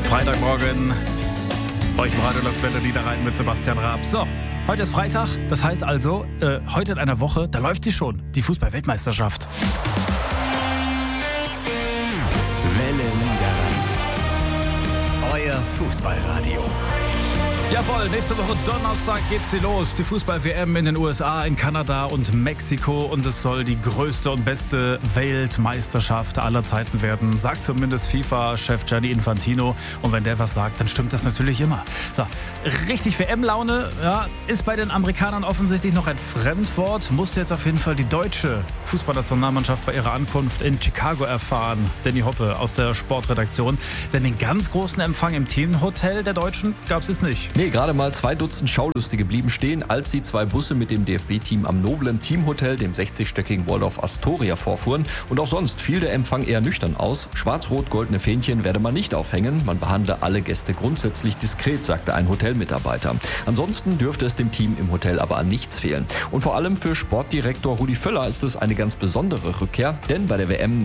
Freitagmorgen. Euch im Radio läuft Welle Niederrhein mit Sebastian Raab. So, heute ist Freitag. Das heißt also, heute in einer Woche, da läuft sie schon. Die Fußball-Weltmeisterschaft. Welle Niederrhein. Euer Fußballradio. Jawohl, nächste Woche Donnerstag geht's hier los. Die Fußball-WM in den USA, in Kanada und Mexiko. Und es soll die größte und beste Weltmeisterschaft aller Zeiten werden. Sagt zumindest FIFA-Chef Gianni Infantino. Und wenn der was sagt, dann stimmt das natürlich immer. So, richtig WM-Laune, ja, ist bei den Amerikanern offensichtlich noch ein Fremdwort. Musste jetzt auf jeden Fall die deutsche Fußballnationalmannschaft bei ihrer Ankunft in Chicago erfahren. Danny Hoppe aus der Sportredaktion. Denn den ganz großen Empfang im Teamhotel der Deutschen gab es nicht. Nee, gerade mal 2 Dutzend Schaulustige blieben stehen, als die 2 Busse mit dem DFB-Team am noblen Teamhotel, dem 60-stöckigen Waldorf Astoria, vorfuhren. Und auch sonst fiel der Empfang eher nüchtern aus. Schwarz-rot-goldene Fähnchen werde man nicht aufhängen. Man behandle alle Gäste grundsätzlich diskret, sagte ein Hotelmitarbeiter. Ansonsten dürfte es dem Team im Hotel aber an nichts fehlen. Und vor allem für Sportdirektor Rudi Völler ist es eine ganz besondere Rückkehr. Denn bei der WM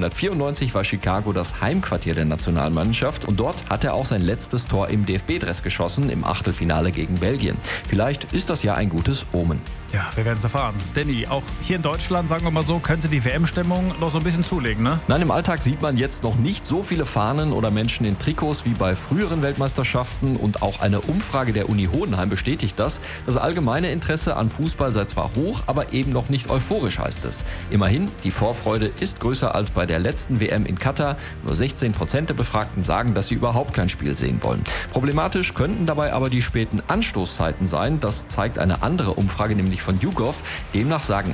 1994 war Chicago das Heimquartier der Nationalmannschaft. Und dort hat er auch sein letztes Tor im DFB-Dress geschossen, im Achtelfinale gegen Belgien. Vielleicht ist das ja ein gutes Omen. Ja, wir werden es erfahren. Danny, auch hier in Deutschland, sagen wir mal so, könnte die WM-Stimmung noch so ein bisschen zulegen, ne? Nein, im Alltag sieht man jetzt noch nicht so viele Fahnen oder Menschen in Trikots wie bei früheren Weltmeisterschaften. Und auch eine Umfrage der Uni Hohenheim bestätigt das. Das allgemeine Interesse an Fußball sei zwar hoch, aber eben noch nicht euphorisch, heißt es. Immerhin, die Vorfreude ist größer als bei der letzten WM in Katar. Nur 16% der Befragten sagen, dass sie überhaupt kein Spiel sehen wollen. Problematisch könnten dabei aber die späten Anstoßzeiten sein. Das zeigt eine andere Umfrage, nämlich von YouGov. Demnach sagen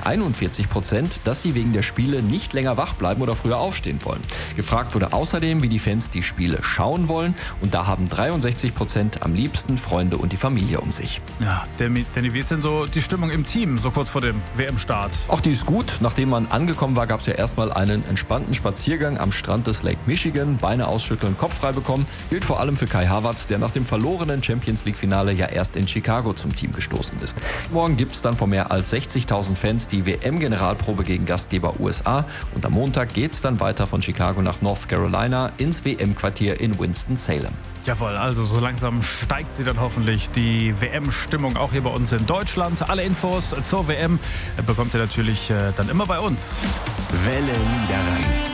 41%, dass sie wegen der Spiele nicht länger wach bleiben oder früher aufstehen wollen. Gefragt wurde außerdem, wie die Fans die Spiele schauen wollen. Und da haben 63% am liebsten Freunde und die Familie um sich. Ja, Danny, wie ist denn so die Stimmung im Team, so kurz vor dem WM-Start? Auch die ist gut. Nachdem man angekommen war, gab es ja erstmal einen entspannten Spaziergang am Strand des Lake Michigan. Beine ausschütteln, Kopf frei bekommen. Gilt vor allem für Kai Havertz, der nach dem verlorenen Champions-League-Finale ja erst in Chicago zum Team gestoßen ist. Morgen gibt es dann vor mehr als 60.000 Fans die WM-Generalprobe gegen Gastgeber USA. Und am Montag geht es dann weiter von Chicago nach North Carolina ins WM-Quartier in Winston-Salem. Jawohl, also so langsam steigt sie dann hoffentlich, die WM-Stimmung auch hier bei uns in Deutschland. Alle Infos zur WM bekommt ihr natürlich dann immer bei uns. Welle Niederrhein.